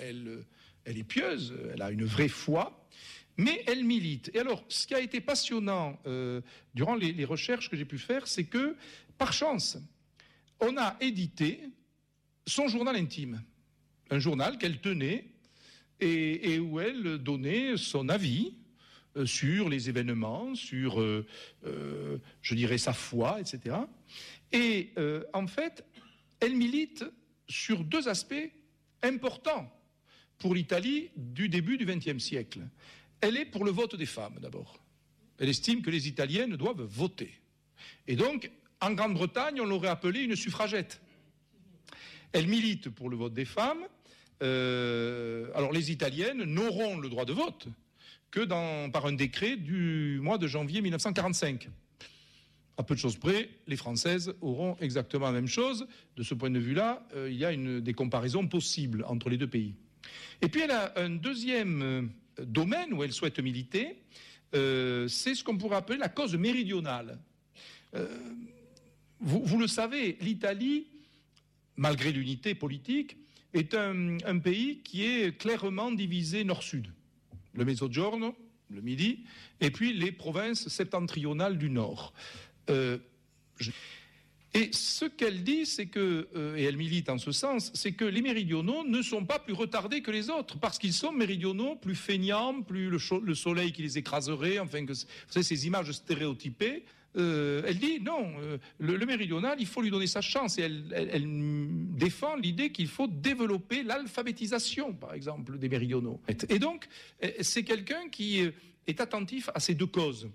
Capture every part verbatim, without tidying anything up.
elle, elle est pieuse, elle a une vraie foi, mais elle milite. Et alors, ce qui a été passionnant euh, durant les, les recherches que j'ai pu faire, c'est que, par chance, on a édité son journal intime, un journal qu'elle tenait et, et où elle donnait son avis euh, sur les événements, sur, euh, euh, je dirais, sa foi, et cetera. Et euh, en fait, elle milite sur deux aspects importants pour l'Italie du début du vingtième siècle. Elle est pour le vote des femmes, d'abord. Elle estime que les Italiennes doivent voter. Et donc, en Grande-Bretagne, on l'aurait appelée une suffragette. Elle milite pour le vote des femmes. Euh, alors, les Italiennes n'auront le droit de vote que dans, par un décret du mois de janvier mille neuf cent quarante-cinq. À peu de choses près, les Françaises auront exactement la même chose. De ce point de vue-là, euh, il y a une, des comparaisons possibles entre les deux pays. Et puis, elle a un deuxième euh, domaine où elle souhaite militer, euh, c'est ce qu'on pourrait appeler la cause méridionale. Euh, vous, vous le savez, l'Italie, malgré l'unité politique, est un, un pays qui est clairement divisé nord-sud. Le Mezzogiorno, le Midi, et puis les provinces septentrionales du nord. Euh, je... Et ce qu'elle dit, c'est que, euh, et elle milite en ce sens, c'est que les méridionaux ne sont pas plus retardés que les autres, parce qu'ils sont méridionaux plus feignants, plus le, le soleil qui les écraserait, enfin, que, vous savez, ces images stéréotypées. Euh, elle dit non, euh, le, le méridional, il faut lui donner sa chance, et elle, elle, elle défend l'idée qu'il faut développer l'alphabétisation, par exemple, des méridionaux. Et donc, c'est quelqu'un qui est attentif à ces deux causes.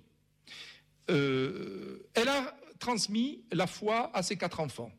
Euh, elle a transmis la foi à ses quatre enfants.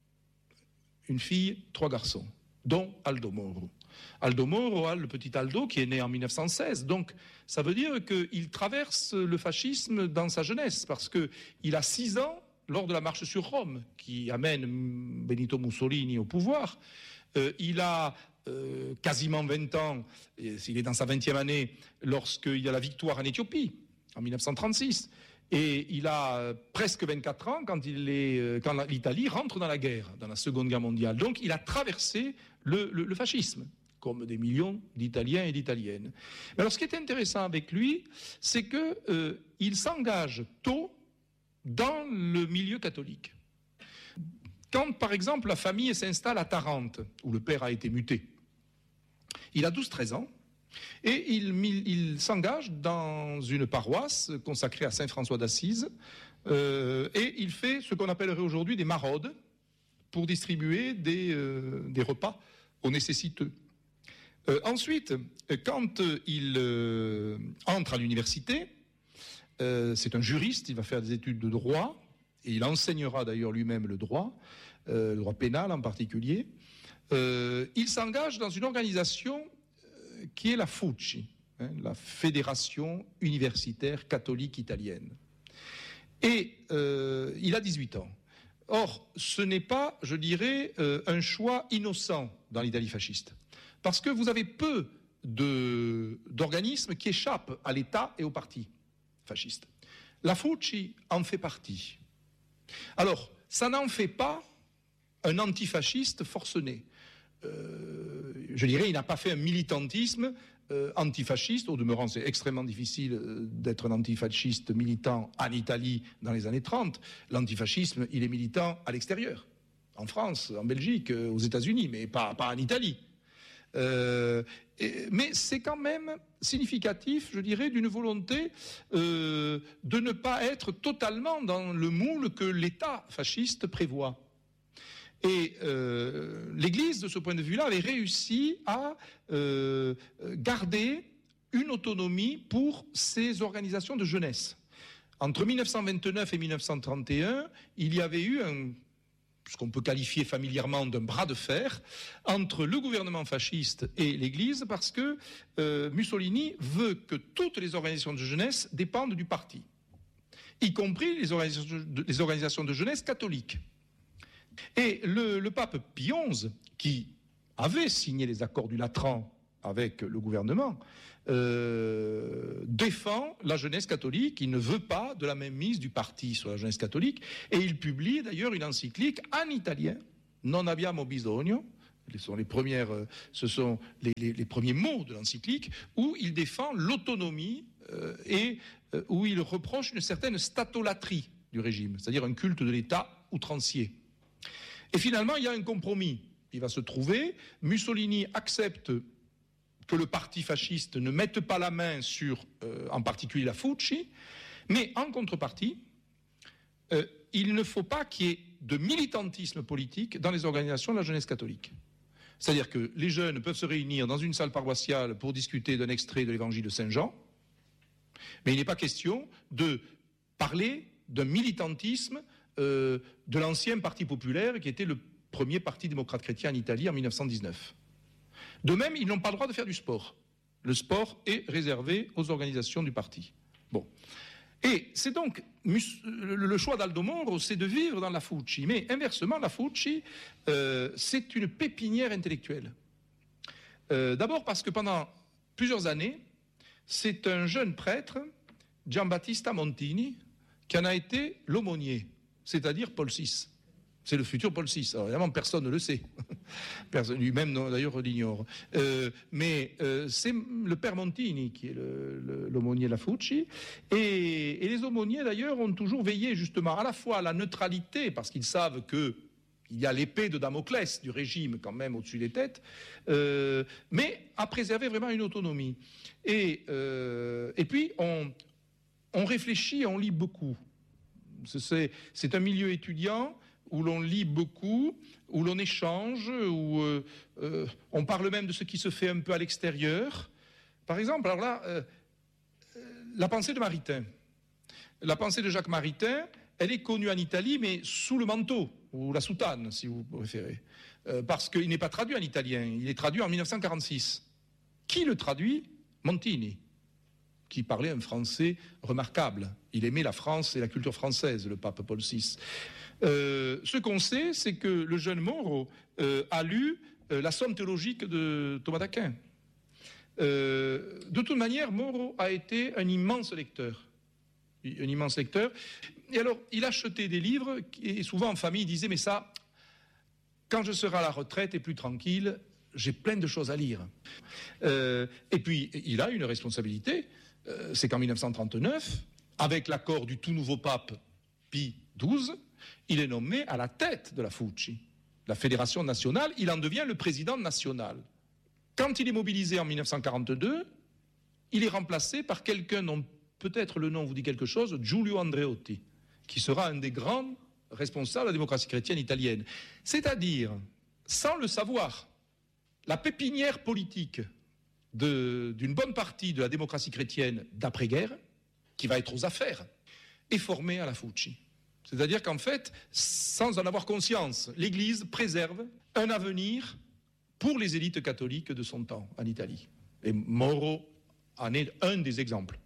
Une fille, trois garçons, dont Aldo Moro. Aldo Moro, le petit Aldo, qui est né en mille neuf cent seize. Donc, ça veut dire qu'il traverse le fascisme dans sa jeunesse, parce qu'il a six ans, lors de la marche sur Rome, qui amène Benito Mussolini au pouvoir. Euh, il a euh, quasiment vingt ans, il est dans sa vingtième année, lorsqu'il y a la victoire en Éthiopie, en mille neuf cent trente-six. Et il a presque vingt-quatre ans quand, il est, quand l'Italie rentre dans la guerre, dans la Seconde Guerre mondiale. Donc il a traversé le, le, le fascisme, comme des millions d'Italiens et d'Italiennes. Mais alors ce qui est intéressant avec lui, c'est qu'il euh, s'engage tôt dans le milieu catholique. Quand, par exemple, la famille s'installe à Tarente, où le père a été muté, il a douze treize ans, et il, il s'engage dans une paroisse consacrée à Saint François d'Assise, euh, et il fait ce qu'on appellerait aujourd'hui des maraudes pour distribuer des, euh, des repas aux nécessiteux. Euh, ensuite, quand il euh, entre à l'université, euh, c'est un juriste, il va faire des études de droit, et il enseignera d'ailleurs lui-même le droit, euh, le droit pénal en particulier. Euh, il s'engage dans une organisation qui est la FUCI, hein, la Fédération universitaire catholique italienne. Et euh, il a dix-huit ans. Or, ce n'est pas, je dirais, euh, un choix innocent dans l'Italie fasciste. Parce que vous avez peu de, d'organismes qui échappent à l'État et au parti fasciste. La FUCI en fait partie. Alors, ça n'en fait pas un antifasciste forcené. Euh, je dirais, il n'a pas fait un militantisme euh, antifasciste. Au demeurant, c'est extrêmement difficile euh, d'être un antifasciste militant en Italie dans les années trente. L'antifascisme, il est militant à l'extérieur, en France, en Belgique, euh, aux États-Unis, mais pas, pas en Italie. Euh, et, mais c'est quand même significatif, je dirais, d'une volonté euh, de ne pas être totalement dans le moule que l'État fasciste prévoit. Et euh, l'Église, de ce point de vue-là, avait réussi à euh, garder une autonomie pour ses organisations de jeunesse. Entre mille neuf cent vingt-neuf et mille neuf cent trente et un, il y avait eu un, ce qu'on peut qualifier familièrement d'un bras de fer entre le gouvernement fasciste et l'Église, parce que euh, Mussolini veut que toutes les organisations de jeunesse dépendent du parti, y compris les organisations de, les organisations de jeunesse catholiques. Et le, le pape Pie onze, qui avait signé les accords du Latran avec le gouvernement, euh, défend la jeunesse catholique. Il ne veut pas de la mainmise du parti sur la jeunesse catholique. Et il publie d'ailleurs une encyclique en italien, Non abbiamo bisogno, Ce sont les, premières, ce sont les, les, les premiers mots de l'encyclique, où il défend l'autonomie euh, et euh, où il reproche une certaine statolatrie du régime, c'est-à-dire un culte de l'État outrancier. Et finalement, il y a un compromis. Il va se trouver. Mussolini accepte que le parti fasciste ne mette pas la main sur, euh, en particulier, la Fucci, mais en contrepartie, euh, il ne faut pas qu'il y ait de militantisme politique dans les organisations de la jeunesse catholique. C'est-à-dire que les jeunes peuvent se réunir dans une salle paroissiale pour discuter d'un extrait de l'évangile de Saint Jean, mais il n'est pas question de parler d'un militantisme euh, de l'ancien Parti populaire qui était le premier parti démocrate chrétien en Italie en mille neuf cent dix-neuf. De même, ils n'ont pas le droit de faire du sport. Le sport est réservé aux organisations du parti. Bon. Et c'est donc le choix d'Aldo Moro, c'est de vivre dans la Fucci. Mais inversement, la Fucci, euh, c'est une pépinière intellectuelle. Euh, d'abord parce que pendant plusieurs années, c'est un jeune prêtre, Giambattista Montini, qui en a été l'aumônier, c'est-à-dire Paul six. C'est le futur Paul six. Alors évidemment, personne ne le sait. Personne, lui-même, d'ailleurs, l'ignore. Euh, mais euh, c'est le père Montini qui est le, le, l'aumônier de la Fucci. Et, et les aumôniers, d'ailleurs, ont toujours veillé justement à la fois à la neutralité, parce qu'ils savent qu'il y a l'épée de Damoclès du régime quand même au-dessus des têtes, euh, mais à préserver vraiment une autonomie. Et, euh, et puis, on, on réfléchit, on lit beaucoup. C'est, c'est un milieu étudiant où l'on lit beaucoup, où l'on échange, où euh, euh, on parle même de ce qui se fait un peu à l'extérieur. Par exemple, alors là, euh, la pensée de Maritain. La pensée de Jacques Maritain, elle est connue en Italie, mais sous le manteau, ou la soutane, si vous préférez. Euh, parce qu'il n'est pas traduit en italien, il est traduit en mille neuf cent quarante-six. Qui le traduit? Montini, qui parlait un français remarquable. Il aimait la France et la culture française, le pape Paul six. Euh, ce qu'on sait, c'est que le jeune Moro euh, a lu euh, la Somme théologique de Thomas d'Aquin. Euh, de toute manière, Moro a été un immense lecteur. Un immense lecteur. Et alors, il achetait des livres, et souvent en famille, il disait, mais ça, quand je serai à la retraite et plus tranquille, j'ai plein de choses à lire. Euh, et puis, il a une responsabilité, euh, c'est qu'en mille neuf cent trente-neuf, avec l'accord du tout nouveau pape Pie douze, il est nommé à la tête de la Fucci, la fédération nationale, il en devient le président national. Quand il est mobilisé en mille neuf cent quarante-deux, il est remplacé par quelqu'un dont peut-être le nom vous dit quelque chose, Giulio Andreotti, qui sera un des grands responsables de la démocratie chrétienne italienne. C'est-à-dire, sans le savoir, la pépinière politique de, d'une bonne partie de la démocratie chrétienne d'après-guerre, qui va être aux affaires, est formée à la Fucci. C'est-à-dire qu'en fait, sans en avoir conscience, l'Église préserve un avenir pour les élites catholiques de son temps en Italie. Et Moro en est un des exemples.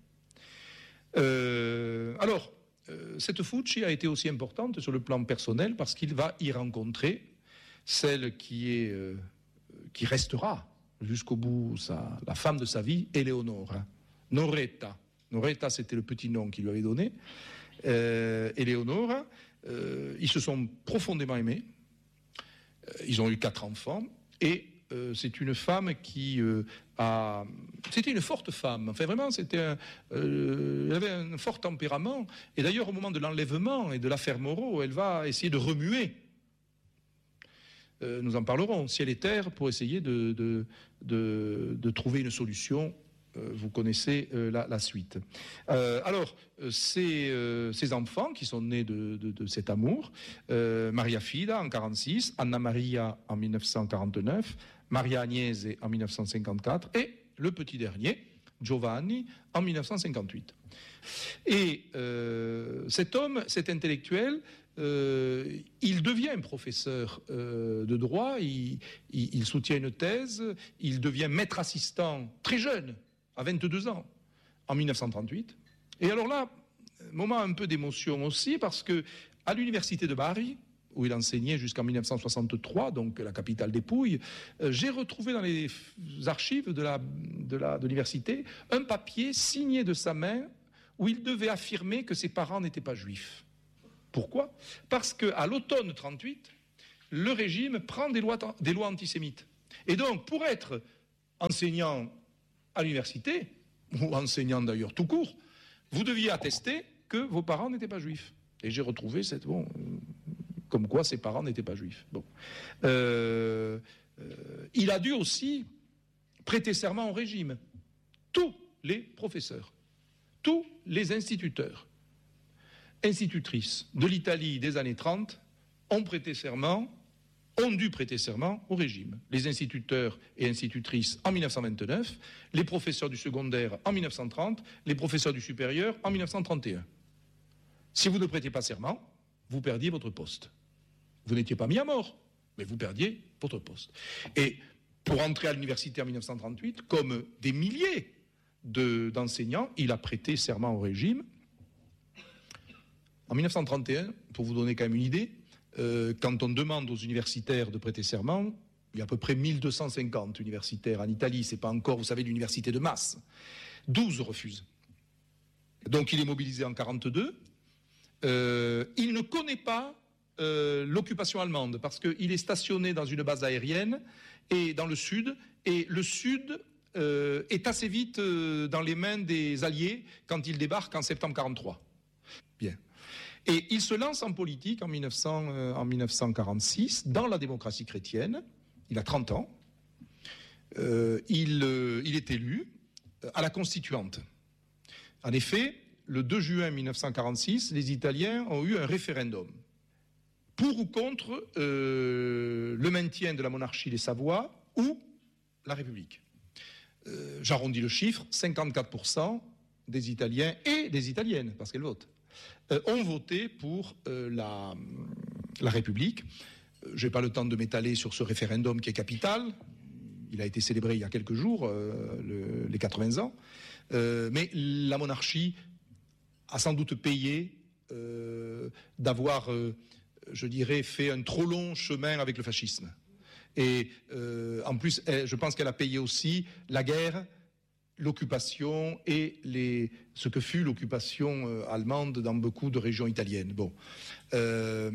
Euh, alors, euh, cette Fucci a été aussi importante sur le plan personnel parce qu'il va y rencontrer celle qui, est, euh, qui restera jusqu'au bout sa, la femme de sa vie, Eleonora, Noretta. Noretta, c'était le petit nom qu'il lui avait donné. Euh, Eleonora, euh, ils se sont profondément aimés, euh, ils ont eu quatre enfants, et euh, c'est une femme qui euh, a... C'était une forte femme, enfin vraiment, c'était un, euh, elle avait un fort tempérament, et d'ailleurs au moment de l'enlèvement et de l'affaire Moro, elle va essayer de remuer, euh, nous en parlerons, ciel et terre, pour essayer de, de, de, de trouver une solution. Euh, vous connaissez euh, la, la suite. Euh, alors, euh, ces, euh, ces enfants qui sont nés de, de, de cet amour, euh, Maria Fida en mille neuf cent quarante-six, Anna Maria en mille neuf cent quarante-neuf, Maria Agnese en mille neuf cent cinquante-quatre et le petit dernier, Giovanni, en mille neuf cent cinquante-huit. Et euh, cet homme, cet intellectuel, Euh, il devient professeur euh, de droit, il, il, il soutient une thèse, il devient maître assistant très jeune, à vingt-deux ans, en mille neuf cent trente-huit. Et alors là, moment un peu d'émotion aussi, parce que à l'université de Bari, où il enseignait jusqu'en mille neuf cent soixante-trois, donc la capitale des Pouilles, euh, j'ai retrouvé dans les archives de, la, de, la, de l'université un papier signé de sa main où il devait affirmer que ses parents n'étaient pas juifs. Pourquoi ? Parce qu'à l'automne trente-huit, le régime prend des lois, des lois antisémites. Et donc, pour être enseignant à l'université, ou enseignant d'ailleurs tout court, vous deviez attester que vos parents n'étaient pas juifs. Et j'ai retrouvé cette... Bon, comme quoi ses parents n'étaient pas juifs. Bon. Euh, euh, il a dû aussi prêter serment au régime. Tous les professeurs, tous les instituteurs, institutrices de l'Italie des années trente ont prêté serment, ont dû prêter serment au régime. Les instituteurs et institutrices en mille neuf cent vingt-neuf, les professeurs du secondaire en mille neuf cent trente, les professeurs du supérieur en mille neuf cent trente et un. Si vous ne prêtez pas serment, vous perdiez votre poste. Vous n'étiez pas mis à mort, mais vous perdiez votre poste. Et pour entrer à l'université en mille neuf cent trente-huit, comme des milliers de, d'enseignants, il a prêté serment au régime. En mille neuf cent trente et un, pour vous donner quand même une idée, euh, quand on demande aux universitaires de prêter serment, il y a à peu près mille deux cent cinquante universitaires en Italie, c'est pas encore, vous savez, l'université de masse. douze refusent. Donc il est mobilisé en quarante-deux. Euh, il ne connaît pas euh, l'occupation allemande parce qu'il est stationné dans une base aérienne et dans le sud, et le sud euh, est assez vite euh, dans les mains des Alliés quand il débarque en septembre quarante-trois. Bien. Et il se lance en politique en, mille neuf cents, euh, en mille neuf cent quarante-six dans la démocratie chrétienne. Il a trente ans. Euh, il, euh, il est élu à la Constituante. En effet, le deux juin mille neuf cent quarante-six, les Italiens ont eu un référendum pour ou contre euh, le maintien de la monarchie des Savoies ou la République. Euh, j'arrondis le chiffre, cinquante-quatre pour cent des Italiens et des Italiennes, parce qu'elles votent, euh, ont voté pour euh, la, la République. Euh, je n'ai pas le temps de m'étaler sur ce référendum qui est capital. Il a été célébré il y a quelques jours, euh, le, les quatre-vingts ans. Euh, mais la monarchie a sans doute payé euh, d'avoir, euh, je dirais, fait un trop long chemin avec le fascisme. Et euh, en plus, elle, je pense qu'elle a payé aussi la guerre, l'occupation et les, ce que fut l'occupation euh, allemande dans beaucoup de régions italiennes. Bon. Euh,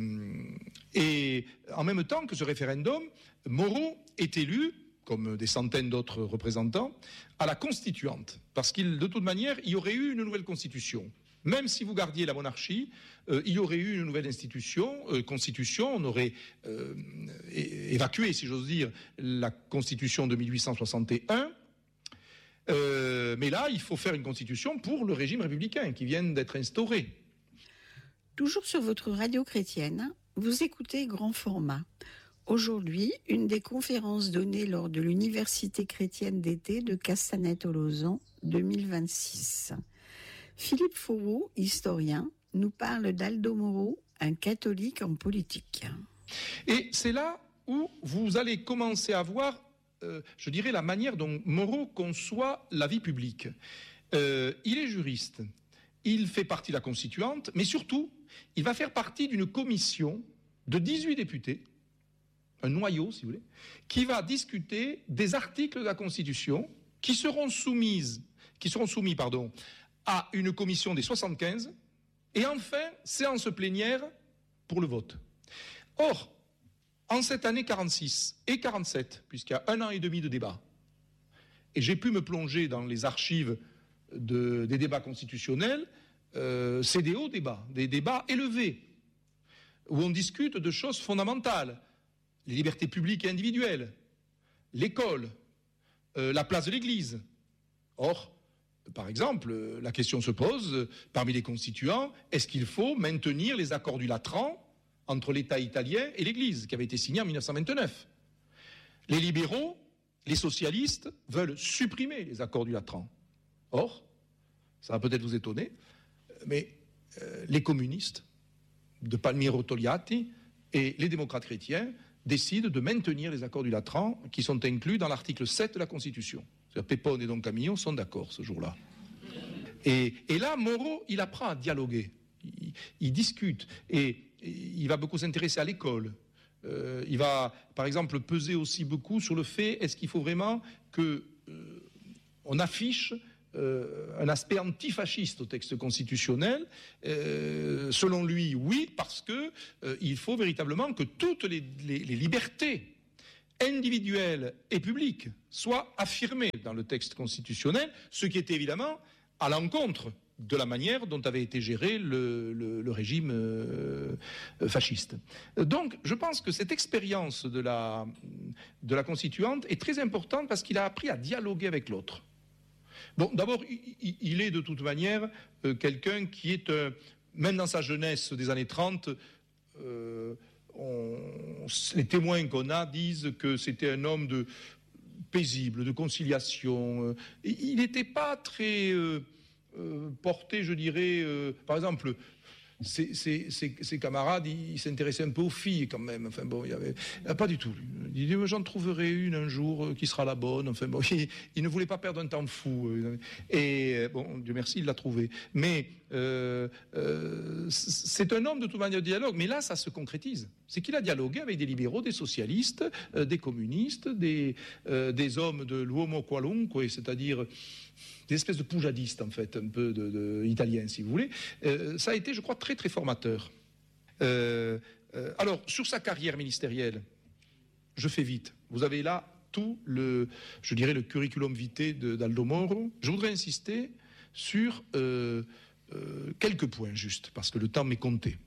et en même temps que ce référendum, Moro est élu, comme des centaines d'autres représentants, à la Constituante. Parce qu'il, de toute manière, il y aurait eu une nouvelle constitution. Même si vous gardiez la monarchie, euh, il y aurait eu une nouvelle institution, euh, constitution, on aurait euh, évacué, si j'ose dire, la constitution de mille huit cent soixante et un. Euh, mais là, il faut faire une constitution pour le régime républicain qui vient d'être instauré. Toujours sur votre radio chrétienne, vous écoutez Grand Format. Aujourd'hui, une des conférences données lors de l'Université chrétienne d'été de Castanet-Tolosan deux mille vingt-six. Philippe Fourreau, historien, nous parle d'Aldo Moro, un catholique en politique. Et c'est là où vous allez commencer à voir, euh, je dirais, la manière dont Moro conçoit la vie publique. Euh, il est juriste, il fait partie de la Constituante, mais surtout, il va faire partie d'une commission de dix-huit députés, un noyau, si vous voulez, qui va discuter des articles de la Constitution qui seront soumises, qui seront soumis, pardon, à une commission des soixante-quinze, et enfin, séance plénière pour le vote. Or, en cette année quarante-six et quarante-sept, puisqu'il y a un an et demi de débat, et j'ai pu me plonger dans les archives de, des débats constitutionnels, euh, c'est des hauts débats, des débats élevés, où on discute de choses fondamentales, les libertés publiques et individuelles, l'école, euh, la place de l'Église. Or, par exemple, la question se pose, parmi les constituants, est-ce qu'il faut maintenir les accords du Latran entre l'État italien et l'Église, qui avait été signé en mille neuf cent vingt-neuf? Les libéraux, les socialistes, veulent supprimer les accords du Latran. Or, ça va peut-être vous étonner, mais euh, les communistes de Palmiro Togliatti et les démocrates chrétiens décident de maintenir les accords du Latran qui sont inclus dans l'article sept de la Constitution. Pépone et Don Camillo sont d'accord ce jour-là. Et, et là, Moro, il apprend à dialoguer. Il, il discute. Et, et il va beaucoup s'intéresser à l'école. Euh, il va, par exemple, peser aussi beaucoup sur le fait, est-ce qu'il faut vraiment qu'on euh, affiche euh, un aspect antifasciste au texte constitutionnel. Euh, selon lui, oui, parce que euh, il faut véritablement que toutes les, les, les libertés individuelles et publiques soient affirmées dans le texte constitutionnel, ce qui est évidemment à l'encontre de la manière dont avait été géré le, le, le régime euh, fasciste. Donc, je pense que cette expérience de la, de la constituante est très importante parce qu'il a appris à dialoguer avec l'autre. Bon, d'abord, il, il est de toute manière euh, quelqu'un qui est, euh, même dans sa jeunesse des années trente, euh, on, les témoins qu'on a disent que c'était un homme de, paisible, de conciliation. Il n'était pas très... Euh, Euh, porté, je dirais, euh, par exemple, ses, ses, ses, ses camarades, ils, ils s'intéressaient un peu aux filles quand même. Enfin bon, il y avait pas du tout. Il dit j'en trouverai une un jour qui sera la bonne. Enfin bon, il, il ne voulait pas perdre un temps fou. Et bon, Dieu merci, il l'a trouvé. Mais euh, euh, c'est un homme de toute manière de dialogue. Mais là, ça se concrétise. C'est qu'il a dialogué avec des libéraux, des socialistes, euh, des communistes, des, euh, des hommes de l'uomo qualunque, c'est-à-dire des espèces de poujadistes, en fait, un peu de, de, italiens, si vous voulez. Euh, ça a été, je crois, très, très formateur. Euh, euh, alors, sur sa carrière ministérielle, je fais vite. Vous avez là tout le, je dirais, le curriculum vitae d'Aldo Moro. Je voudrais insister sur euh, euh, quelques points, juste, parce que le temps m'est compté.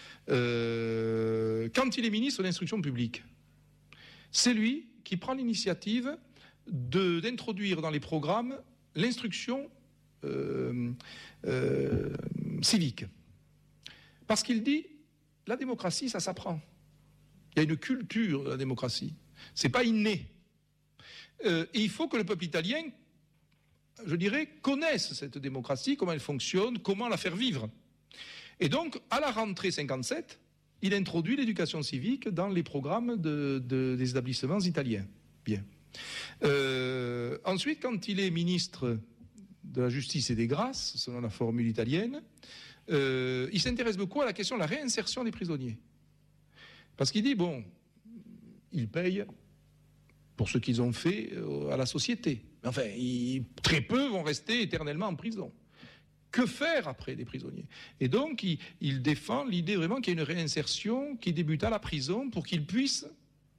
Euh, quand il est ministre de l'Instruction publique, c'est lui qui prend l'initiative d'introduire dans les programmes l'instruction euh, euh, civique. Parce qu'il dit, la démocratie, ça s'apprend. Il y a une culture de la démocratie. C'est pas inné. Euh, et il faut que le peuple italien, je dirais, connaisse cette démocratie, comment elle fonctionne, comment la faire vivre. Et donc, à la rentrée cinquante-sept, il introduit l'éducation civique dans les programmes de, de, des établissements italiens. Bien. Euh, ensuite, quand il est ministre de la Justice et des Grâces, selon la formule italienne, euh, il s'intéresse beaucoup à la question de la réinsertion des prisonniers. Parce qu'il dit, bon, ils payent pour ce qu'ils ont fait à la société. Enfin, ils, très peu vont rester éternellement en prison. Que faire après des prisonniers? Et donc, il, il défend l'idée vraiment qu'il y a une réinsertion qui débute à la prison pour qu'ils puissent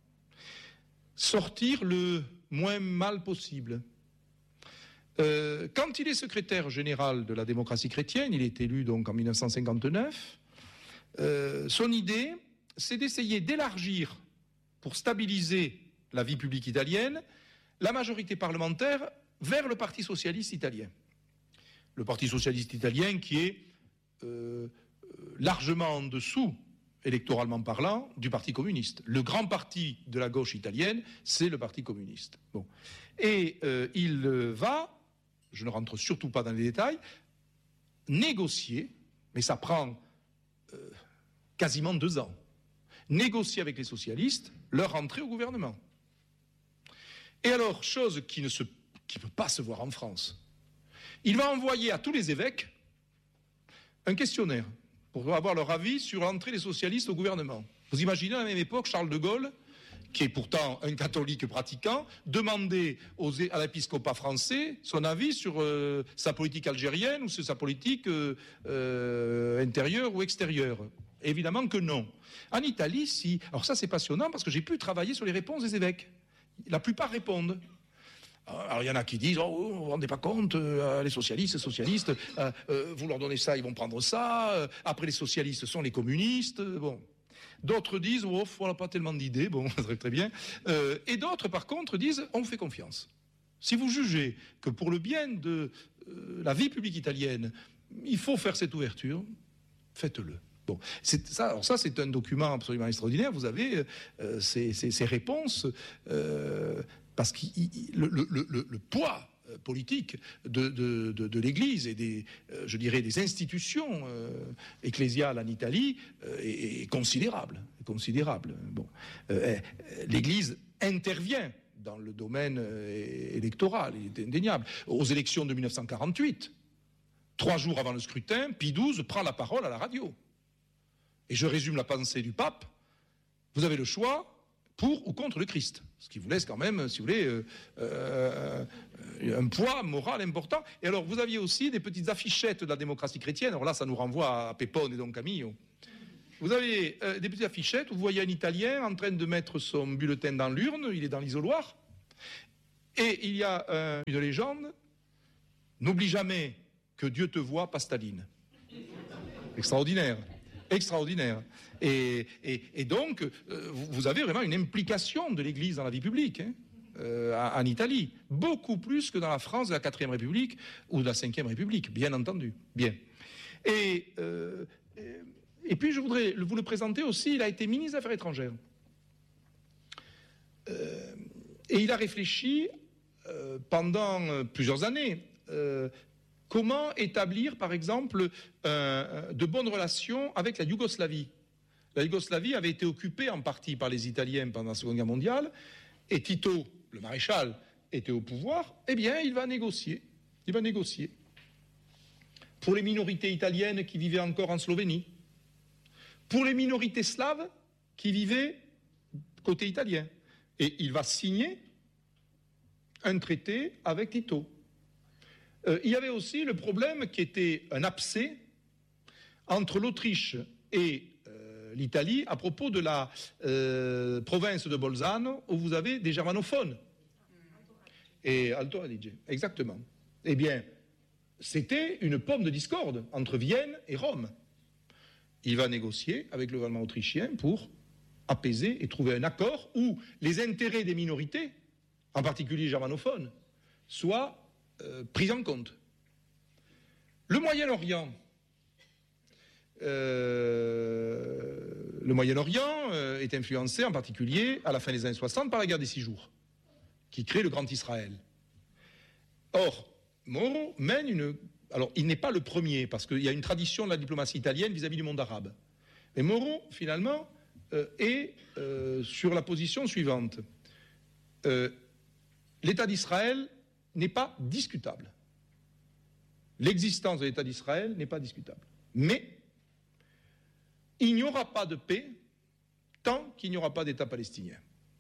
sortir le moins mal possible. Euh, quand il est secrétaire général de la démocratie chrétienne, il est élu donc en mille neuf cent cinquante-neuf, euh, son idée, c'est d'essayer d'élargir, pour stabiliser la vie publique italienne, la majorité parlementaire vers le Parti socialiste italien. Le Parti socialiste italien qui est euh, largement en dessous, électoralement parlant, du Parti communiste. Le grand parti de la gauche italienne, c'est le Parti communiste. Bon. Et euh, il va, je ne rentre surtout pas dans les détails, négocier, mais ça prend euh, quasiment deux ans, négocier avec les socialistes leur entrée au gouvernement. Et alors, chose qui ne se, qui peut pas se voir en France, il va envoyer à tous les évêques un questionnaire pour avoir leur avis sur l'entrée des socialistes au gouvernement. Vous imaginez à la même époque Charles de Gaulle, qui est pourtant un catholique pratiquant, demander aux, à l'épiscopat français son avis sur euh, sa politique algérienne ou sur sa politique euh, euh, intérieure ou extérieure. Évidemment que non. En Italie, si. Alors ça, c'est passionnant parce que j'ai pu travailler sur les réponses des évêques. La plupart répondent. Alors il y en a qui disent, oh, vous ne vous rendez pas compte, euh, les socialistes, les socialistes, euh, euh, vous leur donnez ça, ils vont prendre ça, euh, après les socialistes sont les communistes, euh, bon. D'autres disent, oh, on n'a pas tellement d'idées, bon, très, très bien. Euh, et d'autres, par contre, disent, on vous fait confiance. Si vous jugez que pour le bien de euh, la vie publique italienne, il faut faire cette ouverture, faites-le. Bon, ça, alors ça, c'est un document absolument extraordinaire. Vous avez euh, ces, ces, ces réponses... Euh, parce que le, le, le, le poids politique de, de, de, de l'Église et des, euh, je dirais, des institutions euh, ecclésiales en Italie euh, est, est considérable. considérable. Bon. Euh, L'Église intervient dans le domaine euh, électoral, il est indéniable. Aux élections de mille neuf cent quarante-huit, trois jours avant le scrutin, Pie douze prend la parole à la radio. Et je résume la pensée du pape. Vous avez le choix pour ou contre le Christ. Ce qui vous laisse quand même, si vous voulez, euh, euh, un poids moral important. Et alors, vous aviez aussi des petites affichettes de la démocratie chrétienne. Alors là, ça nous renvoie à Pepone et Don Camillo. Vous avez euh, des petites affichettes où vous voyez un Italien en train de mettre son bulletin dans l'urne, il est dans l'isoloir, et il y a euh, une légende, n'oublie jamais que Dieu te voit, pas Staline. Extraordinaire, extraordinaire. Et, et, et donc, euh, vous avez vraiment une implication de l'Église dans la vie publique, hein, euh, en Italie, beaucoup plus que dans la France de la quatrième République ou de la cinquième République, bien entendu. Bien. Et, euh, et puis, je voudrais vous le présenter aussi, il a été ministre des Affaires étrangères. Euh, et il a réfléchi euh, pendant plusieurs années euh, comment établir, par exemple, euh, de bonnes relations avec la Yougoslavie. La Yougoslavie avait été occupée en partie par les Italiens pendant la Seconde Guerre mondiale, et Tito, le maréchal, était au pouvoir. Eh bien, il va négocier. Il va négocier. Pour les minorités italiennes qui vivaient encore en Slovénie, pour les minorités slaves qui vivaient côté italien. Et il va signer un traité avec Tito. Euh, il y avait aussi le problème qui était un abcès entre l'Autriche et euh, l'Italie à propos de la euh, province de Bolzano où vous avez des germanophones. Et Alto Adige, exactement. Eh bien, c'était une pomme de discorde entre Vienne et Rome. Il va négocier avec le gouvernement autrichien pour apaiser et trouver un accord où les intérêts des minorités, en particulier germanophones, soient euh, pris en compte. Le Moyen-Orient, euh, le Moyen-Orient euh, est influencé en particulier à la fin des années soixante par la guerre des Six Jours, qui crée le Grand Israël. Or, Moro mène une... Alors, il n'est pas le premier, parce qu'il y a une tradition de la diplomatie italienne vis-à-vis du monde arabe. Mais Moro, finalement, euh, est euh, sur la position suivante. Euh, L'État d'Israël n'est pas discutable. L'existence de l'État d'Israël n'est pas discutable. Mais il n'y aura pas de paix tant qu'il n'y aura pas d'État palestinien.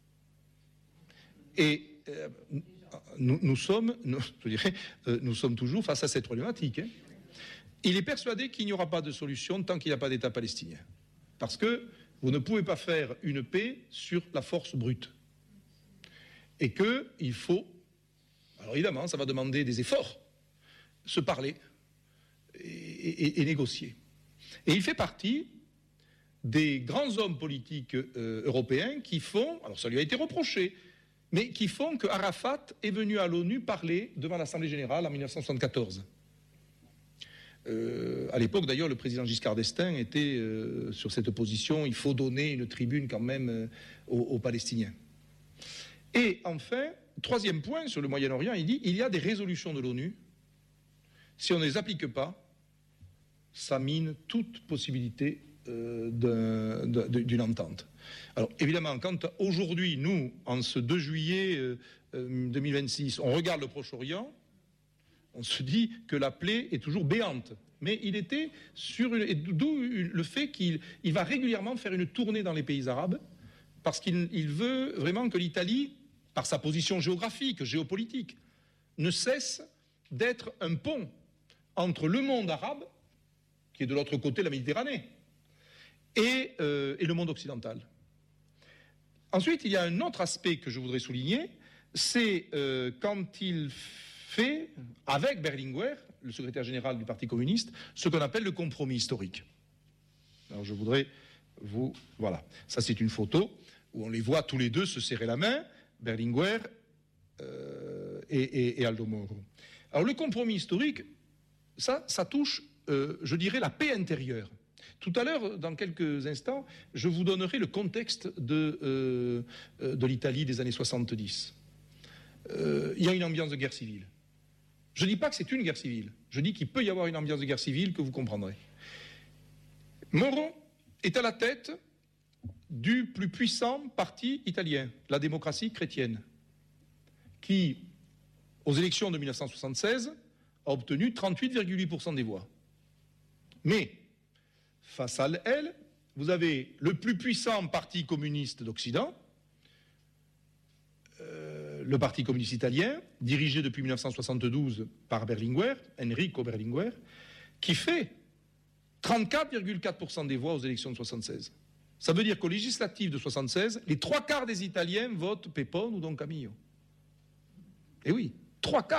Et euh, nous, nous, sommes, nous, je dirais, euh, nous sommes toujours face à cette problématique. Hein. Il est persuadé qu'il n'y aura pas de solution tant qu'il n'y a pas d'État palestinien. Parce que vous ne pouvez pas faire une paix sur la force brute. Et qu'il faut, alors évidemment, ça va demander des efforts, se parler et, et, et négocier. Et il fait partie des grands hommes politiques euh, européens qui font, alors ça lui a été reproché, mais qui font que Arafat est venu à l'ONU parler devant l'Assemblée générale en mille neuf cent soixante-quatorze. Euh, à l'époque, d'ailleurs, le président Giscard d'Estaing était euh, sur cette position, il faut donner une tribune quand même euh, aux, aux Palestiniens. Et enfin, troisième point sur le Moyen-Orient, il dit il y a des résolutions de l'ONU, si on ne les applique pas, ça mine toute possibilité euh, d'un, d'un, d'une entente. Alors évidemment, quand aujourd'hui, nous, en ce deux juillet euh, deux mille vingt-six, on regarde le Proche-Orient, on se dit que la plaie est toujours béante. Mais il était sur une, et d'où le fait qu'il il va régulièrement faire une tournée dans les pays arabes, parce qu'il il veut vraiment que l'Italie, par sa position géographique, géopolitique, ne cesse d'être un pont entre le monde arabe, qui est de l'autre côté de la Méditerranée, et, euh, et le monde occidental. Ensuite, il y a un autre aspect que je voudrais souligner, c'est euh, quand il fait, avec Berlinguer, le secrétaire général du Parti communiste, ce qu'on appelle le compromis historique. Alors je voudrais vous... Voilà, ça c'est une photo où on les voit tous les deux se serrer la main, Berlinguer euh, et, et, et Aldo Moro. Alors le compromis historique, ça, ça touche, euh, je dirais, la paix intérieure. Tout à l'heure, dans quelques instants, je vous donnerai le contexte de, euh, de l'Italie des années soixante-dix. Euh, il y a une ambiance de guerre civile. Je ne dis pas que c'est une guerre civile, je dis qu'il peut y avoir une ambiance de guerre civile que vous comprendrez. Moro est à la tête du plus puissant parti italien, la démocratie chrétienne, qui, aux élections de mille neuf cent soixante-seize, a obtenu trente-huit virgule huit pour cent des voix. Mais, face à elle, vous avez le plus puissant parti communiste d'Occident, euh, le Parti communiste italien, dirigé depuis mille neuf cent soixante-douze par Berlinguer, Enrico Berlinguer, qui fait trente-quatre virgule quatre pour cent des voix aux élections de soixante-seize. Ça veut dire qu'aux législatives de soixante-seize, les trois quarts des Italiens votent Pepone ou Don Camillo. Et oui, trois quarts.